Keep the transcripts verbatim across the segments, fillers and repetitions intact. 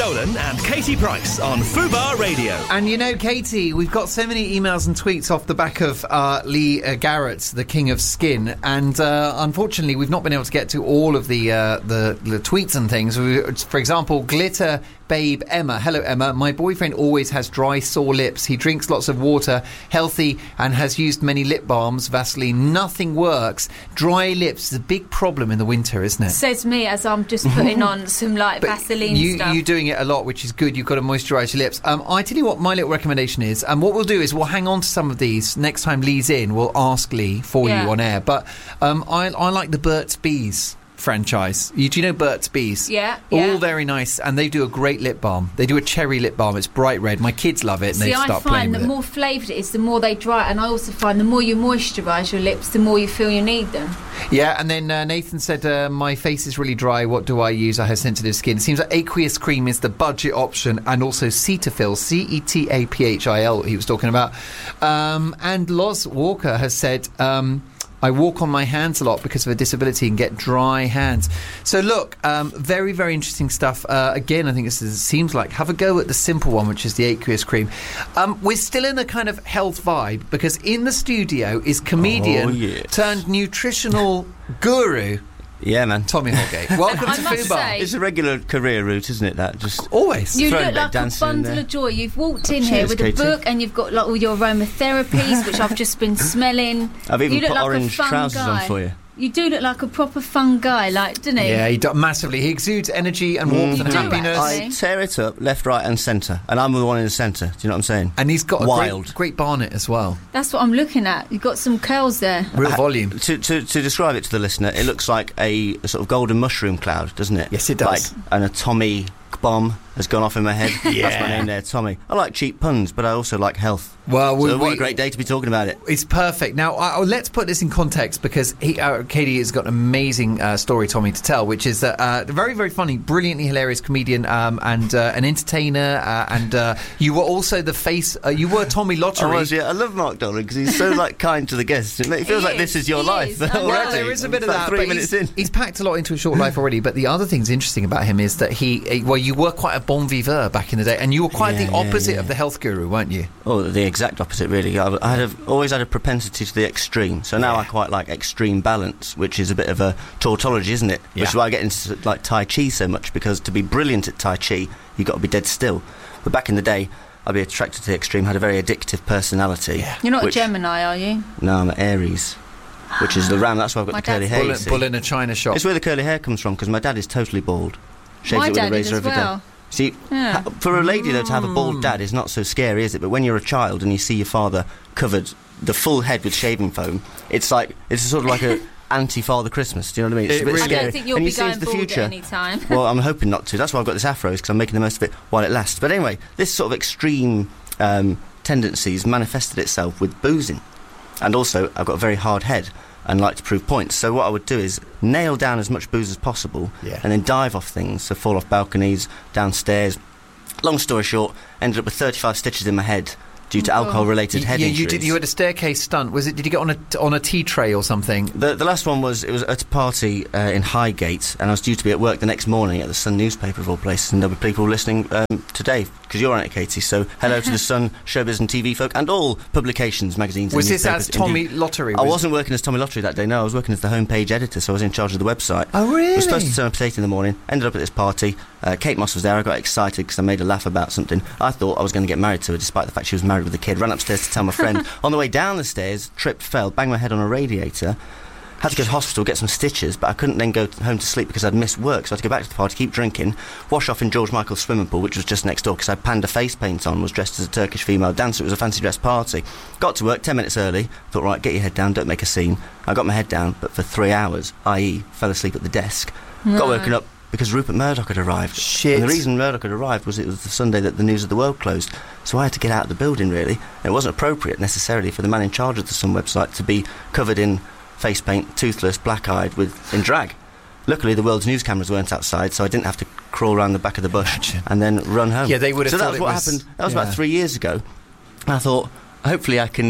Dolan and Katie Price on Fubar Radio. And you know, Katie, we've got so many emails and tweets off the back of uh, Lee uh, Garrett, the King of Skin, and uh, unfortunately we've not been able to get to all of the uh, the, the tweets and things. We, for example, Glitter Babe Emma. Hello, Emma. My boyfriend always has dry, sore lips. He drinks lots of water, healthy, and has used many lip balms, Vaseline. Nothing works. Dry lips is a big problem in the winter, isn't it? Says me as I'm just putting on some like But Vaseline you, stuff. You're doing it a lot, which is good. You've got to moisturise your lips. Um, I tell you what, my little recommendation is, and um, what we'll do is we'll hang on to some of these. Next time Lee's in, we'll ask Lee for Yeah. you on air. But um, I, I like the Burt's Bees franchise. You, do you know Burt's Bees? Yeah, All yeah. very nice, and they do a great lip balm. They do a cherry lip balm. It's bright red. My kids love it, and See, they I start playing find with the it. more flavoured it is, the more they dry, and I also find the more you moisturise your lips, the more you feel you need them. Yeah, and then uh, Nathan said, uh, my face is really dry. What do I use? I have sensitive skin. It seems like aqueous cream is the budget option, and also Cetaphil, C E T A P H I L, he was talking about. Um, and Loz Walker has said, um, I walk on my hands a lot because of a disability and get dry hands. So look, um, very, very interesting stuff. Uh, again, I think this is, seems like, have a go at the simple one, which is the aqueous cream. Um, we're still in a kind of health vibe because in the studio is comedian Oh, yes. turned nutritional guru, Yeah, man. Tommy Holgate. Welcome I to must Fubar. say- It's a regular career route, isn't it? That just Always. You Throwing a look bit of like a dancing in bundle there. of joy. You've walked in Cheers, here with Katie. a book, and you've got like all your aromatherapies, which I've just been smelling. I've even you look put like orange a fun trousers guy. on for you. You do look like a proper fun guy, like, doesn't he? Yeah, he does massively. He exudes energy and warmth You and do, happiness. actually. I tear it up left, right, and centre, and I'm the one in the centre. Do you know what I'm saying? And he's got a Wild. great, great barnet as well. That's what I'm looking at. You've got some curls there. Real Ha- volume. To, to, to describe it to the listener, it looks like a, a sort of golden mushroom cloud, doesn't it? Yes, it does. Like an atomic bomb has gone off in my head. That's my name there, Tommy. I like cheap puns, but I also like health. Well, we, So what we- a great day to be talking about it. It's perfect. Now, uh, let's put this in context because he, uh, Katie has got an amazing uh, story, Tommy, to tell, which is that uh, very, very funny, brilliantly hilarious comedian um, and uh, an entertainer. Uh, and uh, you were also the face. Uh, you were Tommy Lottery. I was, yeah. I love Mark Dolan because he's so like kind to the guests. It feels He like is, this is your he life is. I know. already. Well, there is a bit of It's like that. Three but minutes he's, in. he's packed a lot into a short life already. But the other thing's interesting about him is that he, he well, you were quite a bon vivant back in the day, and you were quite Yeah, the yeah, opposite yeah. of the health guru, weren't you? Oh, the exact opposite, really. I, I had a, always had a propensity to the extreme. So now Yeah. I quite like extreme balance, which is a bit of a tautology, isn't it? Yeah. Which is why I get into like Tai Chi so much, because to be brilliant at Tai Chi, you've got to be dead still. But back in the day, I'd be attracted to the extreme, had a very addictive personality. Yeah. You're not which- a Gemini, are you? No, I'm an Aries, which is the ram. That's why I've got My the curly dad's hair. Bull, you in- see. bull in a china shop. It's where the curly hair comes from, because my dad is totally bald. Shaves My it with dad a is razor as every day. well. See, Yeah. ha- for a lady though to have a bald dad is not so scary, is it? But when you're a child and you see your father covered the full head with shaving foam, it's like it's sort of like a anti-Father Christmas. Do you know what I mean? It's It a bit really I scary. don't think you'll and be you see going into the bald future. at any time. Well, I'm hoping not to. That's why I've got this afro, because I'm making the most of it while it lasts. But anyway, this sort of extreme um, tendencies manifested itself with boozing, and also I've got a very hard head and like to prove points. So what I would do is nail down as much booze as possible, Yeah. and then dive off things. So fall off balconies, downstairs. Long story short, ended up with thirty-five stitches in my head due to Oh, God. alcohol-related Y- head yeah, injuries. you did. You had a staircase stunt. Was it? Did you get on a on a tea tray or something? The, the last one was, it was at a party uh, in Highgate, and I was due to be at work the next morning at the Sun newspaper of all places, and there'll be people listening um, today, because you're on it, Katie, so hello to the Sun, Showbiz and T V folk, and all publications, magazines Was and this as newspapers. Tommy Indeed. Lottery? I Was- wasn't working as Tommy Lottery that day, no, I was working as the homepage editor, so I was in charge of the website. Oh, really? I was supposed to turn up at eight in the morning, ended up at this party. Uh, Kate Moss was there. I got excited because I made a laugh about something. I thought I was going to get married to her, despite the fact she was married with a kid. Ran upstairs to tell my friend. On the way down the stairs, tripped, fell, banged my head on a radiator. Had to go to hospital, get some stitches, but I couldn't then go t- home to sleep because I'd missed work, so I had to go back to the party, keep drinking, wash off in George Michael's swimming pool, which was just next door, because I had panda face paint on, was dressed as a Turkish female dancer. It was a fancy dress party. Got to work ten minutes early, thought, right, get your head down, don't make a scene. I got my head down, but for three hours, that is fell asleep at the desk. No. Got woken up because Rupert Murdoch had arrived. Shit. And the reason Murdoch had arrived was it was the Sunday that the News of the World closed. So I had to get out of the building, really. And it wasn't appropriate, necessarily, for the man in charge of the Sun website to be covered in face paint, toothless, black-eyed, with in drag. Luckily, the world's news cameras weren't outside, so I didn't have to crawl around the back of the bush Imagine. and then run home. Yeah, they would have So that thought was it what was- happened. That was yeah. about three years ago. And I thought, hopefully I can uh,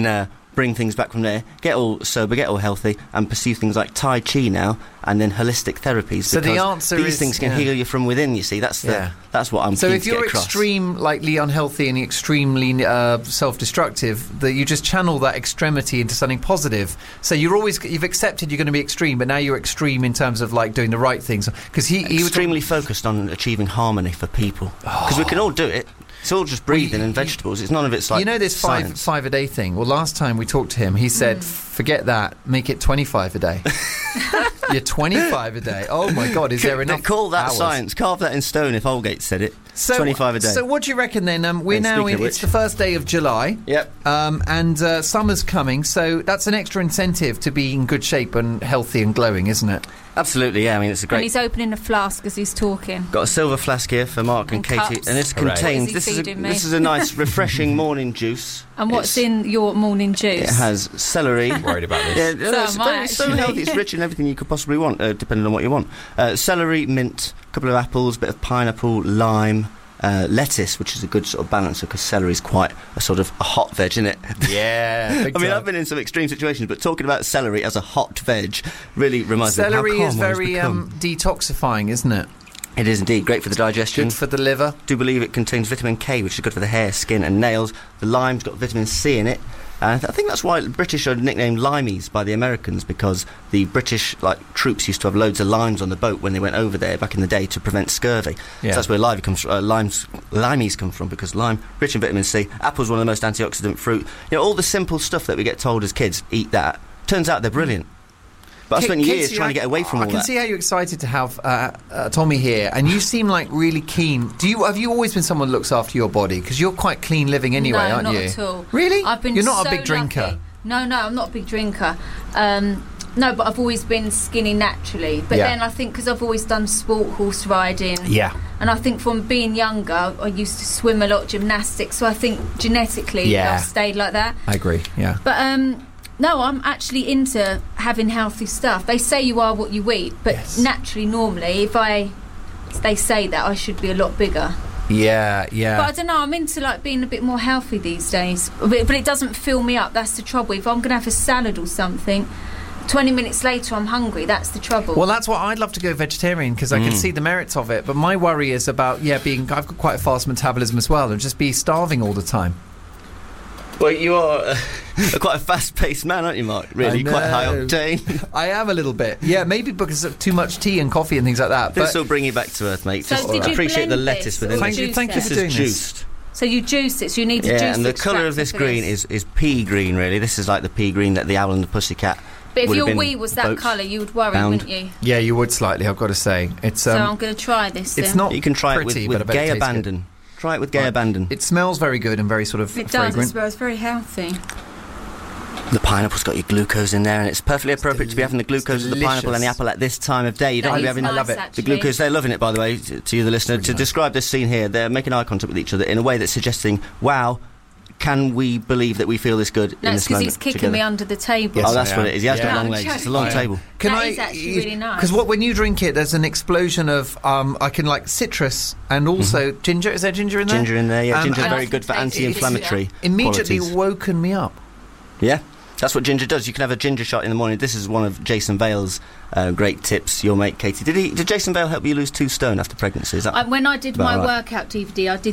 bring things back from there, get all sober, get all healthy, and pursue things like Tai Chi now, and then holistic therapies. So the answer these is, things can yeah. heal you from within. You see, that's the Yeah. that's what I'm. So keen if to get you're across. extreme, likely unhealthy and extremely uh, self-destructive, that you just channel that extremity into something positive. So you're always you've accepted you're going to be extreme, but now you're extreme in terms of like doing the right things. Because he, he was extremely focused on achieving harmony for people, because we can all do it. It's all just breathing Well, and vegetables. It's none of it's like you know this five science. five a day thing. Well, last time we talked to him, he said, Mm. "Forget that. Make it twenty-five a day." You're twenty-five a day. Oh my God! Is Could there they enough? call that hours? science? Carve that in stone. If Holgate said it, So, twenty-five a day. So what do you reckon then? Um, we're And now speaking in. of It's which- the first day of July. Yep. Um, and uh, summer's coming, so that's an extra incentive to be in good shape and healthy and glowing, isn't it? Absolutely. Yeah. I mean, it's a And great. he's opening a flask as he's talking. Got a silver flask here for Mark and, And Katie, cups. and this Hooray. contains. What is he This is a, feeding me? this is a nice, refreshing morning juice. And what's It's- in your morning juice? It has celery. Worried about this. Yeah, So it's, am I, it's so actually. healthy. It's rich in everything you could possibly want, uh, depending on what you want. Uh, celery, mint, a couple of apples, bit of pineapple, lime, uh, lettuce, which is a good sort of balancer because celery is quite a sort of a hot veg, isn't it? Yeah. Big I mean, time. I've been in some extreme situations, but talking about celery as a hot veg really reminds me Celery of how is calm one has very become. um, detoxifying, isn't it? It is indeed great for the digestion. Good for the liver. Do believe it contains vitamin K, which is good for the hair, skin, and nails. The lime's got vitamin C in it. And I, th- I think that's why the British are nicknamed limeys by the Americans, because the British like troops used to have loads of limes on the boat when they went over there back in the day to prevent scurvy. Yeah. So that's where lime comes, uh, limes, limeys come from, because lime rich in vitamin C. Apple's one of the most antioxidant fruit. You know, all the simple stuff that we get told as kids, eat that. Turns out they're brilliant. But I Ka- spent years Katie, trying I- to get away from I all can that. see how you're excited to have uh, uh, Tommy here, and you seem like really keen. Do you have you always been someone who looks after your body? Because you're quite clean living anyway, no, aren't not you? at all. Really? I've been You're not so a big drinker. lucky. No, no, I'm not a big drinker. Um, no, but I've always been skinny naturally. But Yeah. then I think because I've always done sport horse riding. Yeah. And I think from being younger, I used to swim a lot, gymnastics. So I think genetically, Yeah. I've stayed like that. I agree. Yeah. But um, no, I'm actually into having healthy stuff. They say you are what you eat, but Yes. naturally, normally, if I, they say that I should be a lot bigger. Yeah. Yeah. But I don't know, I'm into like being a bit more healthy these days. But, but it doesn't fill me up, that's the trouble. If I'm going to have a salad or something, twenty minutes later I'm hungry, that's the trouble. Well, that's why I'd love to go vegetarian, because I can see the merits of it. But my worry is about, yeah, being, I've got quite a fast metabolism as well, and just be starving all the time. Well, you are uh, quite a fast-paced man, aren't you, Mark? Really, I quite high know. octane. I am a little bit. Yeah, maybe because of too much tea and coffee and things like that. This But will bring you back to earth, mate. So Just did you appreciate the blend lettuce this within or thank it. you, juice thank you it? for This doing is this. juiced. So you juice it, so you need a juice Yeah, and the colour extractor of this for green this. is, is pea green, really. This is like the pea green that the owl and the pussycat But if would have your been wee was that both colour, you would worry, bound. wouldn't you? Yeah, you would slightly, I've got to say. It's um, so I'm going to try this then. it's not You can try pretty, it but I with, with bet it gay tastes good. abandon. Try it with gay Right. abandon. It smells very good and very sort of It does, fragrant. it smells very healthy. The pineapple's got your glucose in there, and it's perfectly appropriate to be having the glucose of the pineapple and the delicious. apple at this time of day. You don't That want to be is having nice, I love it. the actually. glucose. They're loving it, by the way, to, to you, the listener. really to nice. describe this scene here, they're making eye contact with each other in a way that's suggesting, wow, can we believe that we feel this good No, in it's this because moment he's kicking together? me under the table. Yes, Oh, that's I what am. it is. He has Yeah. got long I'm legs. It's a joking. long I am. table. Can That I, is actually really nice. Because what when you drink it, there's an explosion of um, I can like citrus and also ginger. Is there ginger in there? Ginger in there, yeah. Um, Ginger's and very good for I think anti-inflammatory Immediately qualities. woken me up. Yeah, that's what ginger does. You can have a ginger shot in the morning. This is one of Jason Vale's uh, great tips. Your mate Katie. Did he? Did Jason Vale help you lose two stone after pregnancy? Is that I, when I did about my right? workout D V D, I did